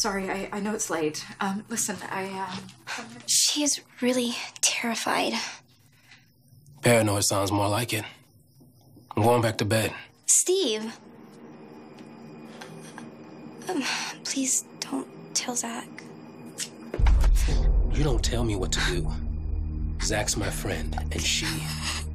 sorry. I know it's late. Listen, She's really terrified. Paranoid sounds more like it. I'm going back to bed. Steve. Please don't tell Zach. You don't tell me what to do. Zach's my friend, and she